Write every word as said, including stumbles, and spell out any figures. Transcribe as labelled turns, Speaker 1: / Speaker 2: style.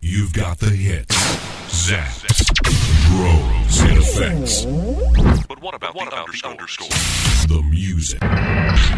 Speaker 1: You've got the hits, zaps, bros, and effects.
Speaker 2: But what about, what the about underscore?
Speaker 1: The music.